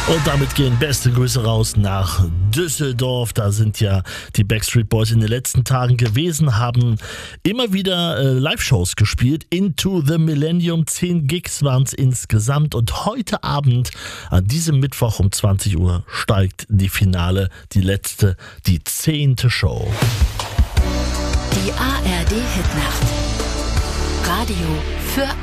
Und damit gehen beste Grüße raus nach Düsseldorf. Da sind ja die Backstreet Boys in den letzten Tagen gewesen, haben immer wieder Live-Shows gespielt. Into the Millennium, 10 Gigs waren es insgesamt. Und heute Abend, an diesem Mittwoch um 20 Uhr, steigt die Finale, die letzte, die 10. Show. Die ARD Hitnacht. Radio für